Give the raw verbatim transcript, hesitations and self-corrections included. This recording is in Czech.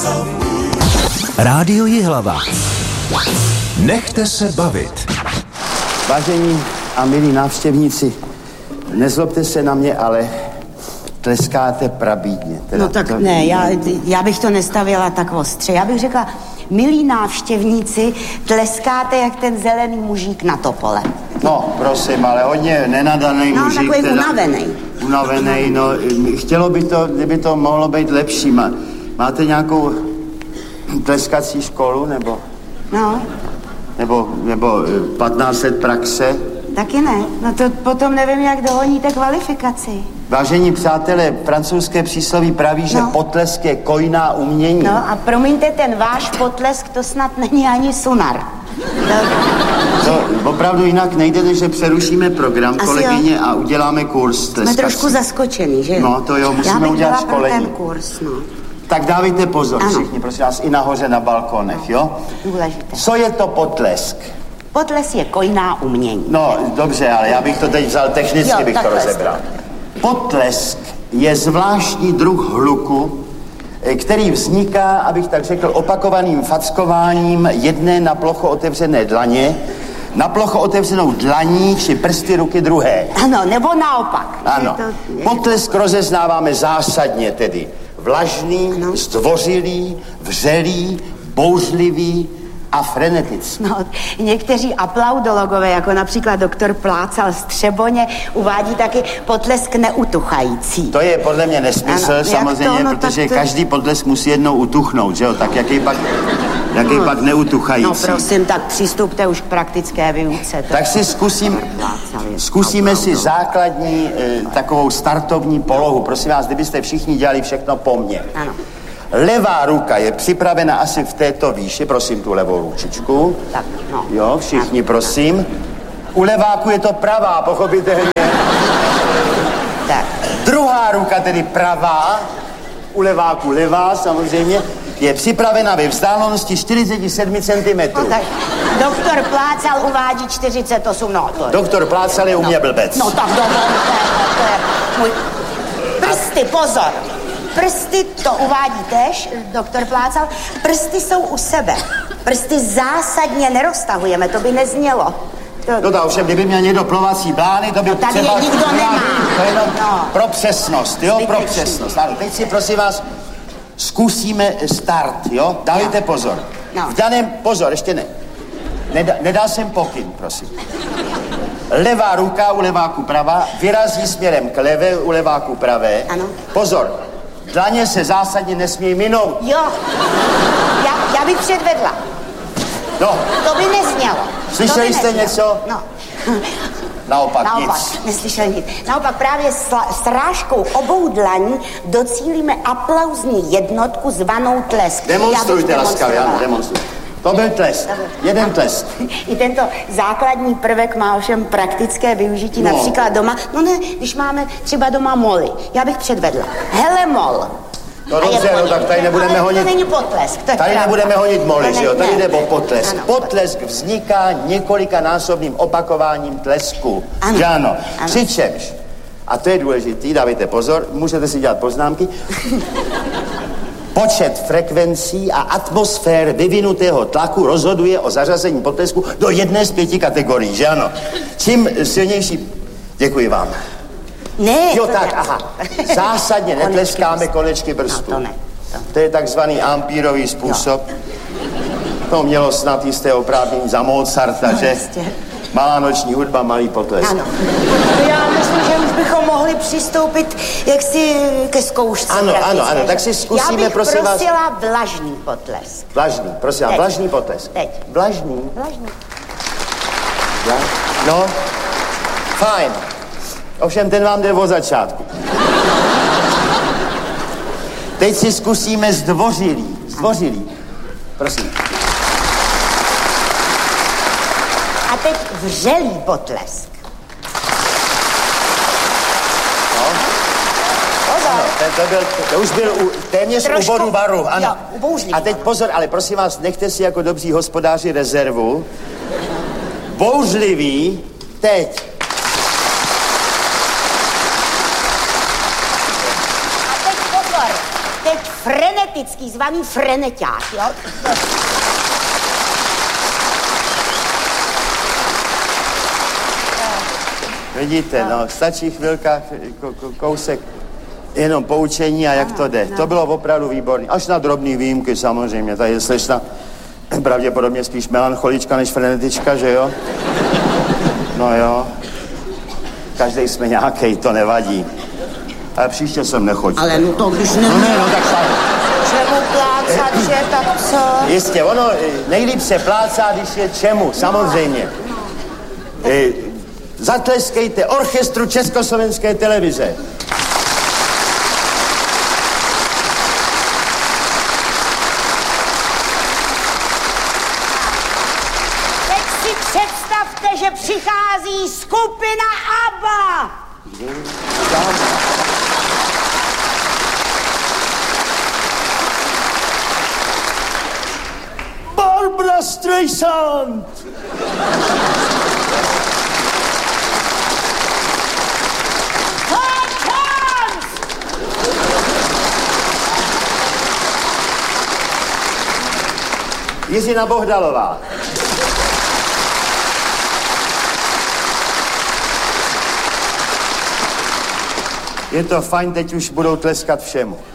Rádio Jihlava. Nechte se bavit. Vážení a milí návštěvníci, nezlobte se na mě, ale tleskáte prabídně. Teda No tak to... ne, já, já bych to nestavila tak ostře. Já bych řekla, milí návštěvníci, tleskáte jak ten zelený mužík na topole. No, prosím, ale hodně nenadaný No, mužík. takový teda, unavený. Unavený, no, chtělo by to, kdyby to mohlo být lepší. Má, máte nějakou tleskací školu, nebo? No. Nebo, nebo patnáct let praxe? Taky ne. No to potom nevím, jak dohoníte kvalifikaci. Vážení přátelé, francouzské přísloví praví, že No. potlesk je kojná umění. No a promiňte, ten váš potlesk, to snad není ani sunar. To... To opravdu jinak nejde, než že přerušíme program, Asi kolegyně, jo. a uděláme kurz tleskací. Jsme trošku zaskočený, že jo? No, to jo, musíme Já bych udělat byla pro školení. ten kurz, no. Tak dávejte pozor, Ano. všichni, prosím vás, i nahoře na balkonech, jo? Důležité. Co je to potlesk? Potles je kojná umění. No, dobře, ale já bych to teď vzal technicky, Jo, bych to takhle. rozebral. Potlesk je zvláštní druh hluku, který vzniká, abych tak řekl, opakovaným fackováním jedné na plocho otevřené dlaně, na plocho otevřenou dlaní či prsty ruky druhé. Ano, nebo naopak. Ano. Je to... Potlesk rozeznáváme zásadně tedy vlažný, Ano. zdvořilý, vřelý, bouřlivý a frenetický. No, někteří aplaudologové, jako například doktor Plácal z Třeboně, uvádí taky potlesk neutuchající. To je podle mě nesmysl, Ano, jak samozřejmě, to, no, protože tak to- každý potlesk musí jednou utuchnout, že jo? Tak jaký pak, jaký No. pak neutuchající. No prosím, tak přistupte už k praktické výuce. Tak si zkusím, Plácal je zkusíme si aplaudolog. základní e, takovou startovní polohu. Prosím vás, kdybyste všichni dělali všechno po mně. Ano. Levá ruka je připravena asi v této výši, prosím tu levou ručičku. Tak, no. Jo, všichni prosím. U leváku je to pravá, pochopitelně. Tak. Druhá ruka, tedy pravá, u leváku levá samozřejmě, je připravena ve vzdálenosti čtyřicet sedm centimetrů. No, tak doktor Plácal uvádí čtyřicet osm, no to je... Doktor Plácal je u mě blbec. No tak dovolte, no, to je můj... Prsty, pozor. Prsty to uvádí tež, doktor Plácal. Prsty jsou u sebe. Prsty zásadně neroztahujeme, to by neznělo. To... No tak ovšem, kdyby měl někdo plovací blány, to by No, tady třeba... je nikdo nemá. To je jenom No. pro přesnost, jo, pro Zbytečný. přesnost. Ano, teď si prosím vás zkusíme start, jo? Dávejte No. pozor. No. V daném, pozor, ještě ne. Nedá, nedal jsem pokyn, prosím. Levá ruka u leváku pravá vyrazí směrem k levé, u leváku pravé. Ano. Pozor, dlaně se zásadně nesmějí minout. Jo, já, já bych předvedla. No, To by neznělo. Slyšeli To by jste neznělo. něco? No. naopak, Naopak, nic. neslyšel nic. Naopak právě sla- srážkou obou dlaní docílíme aplauzní jednotku zvanou tlesk. Demonstrujte Já bych laskavě, ano, demonstrovala. demonstrujte. To byl tlesk, jeden tlesk. I tento základní prvek má ovšem praktické využití, No. například doma. No ne, když máme třeba doma moly. Já bych předvedla. Hele mol. No A je dobře, no polí. tak tady nebudeme Ale honit. to není potlesk, to je Tady pravda. nebudeme honit moly, To že jo? ne- Tady ne. jde o potlesk. Ano. Potlesk vzniká několikanásobným opakováním tlesku. Ano. Že ano? Ano. Přičemž, a to je důležitý, dávejte pozor, můžete si dělat poznámky, počet frekvencí a atmosfér vyvinutého tlaku rozhoduje o zařazení potlesku do jedné z pěti kategorií, že ano? Čím silnější... Děkuji vám. Ne, Jo, to tak, ne. aha. Zásadně Konečky netleskáme prstů. konečky prstů. No, to ne. To. To je takzvaný ampírový způsob. To mělo snad jisté oprávnění za Mozarta, No, že? jistě. Malá noční hudba, malý potlesk. Ano. Já myslím, že už bychom mohli přistoupit jaksi ke zkoušce. Ano, praktické, ano, ano, tak že? si zkusíme, Já bych prosím vás- prosila vlažný potlesk. Vlažný, prosím, Teď. vlažný potlesk. Teď. Vlažný. Vlažný. Vla... No, fajn. Ovšem, ten vám jde od začátku. Teď si zkusíme zdvořilý. Zdvořilý. Prosím. A teď vřelý potlesk. No. Pozor. Ano, ten, to, byl, to už byl u, téměř Trošku- u bodu varu, ano. jo, u bouřlivého. A teď pozor, ale prosím vás, nechte si jako dobří hospodáři rezervu. Bouřlivý, teď. A teď pozor. Teď frenet frenetický, zvaný freneťák, jo? Vidíte, no, stačí chvilka, kousek, jenom poučení a jak no, to jde. No. To bylo opravdu výborné. Až na drobný výjimky samozřejmě. Tady je slečna pravděpodobně spíš melancholička než frenetička, že jo? No jo. Každej jsme nějakej, to nevadí. Ale příště sem nechoď. Ale no to když ne... No ne, no tak sám. Čemu plácat, že tak co? Jistě, ono nejlíp se plácá, když je čemu, samozřejmě. No. E, zatleskejte orchestru Československé televize. Teď si představte, že přichází skupina ABBA. Barbra Streisand! Jiřina Bohdalová. Je to fajn, teď už budou tleskat všemu.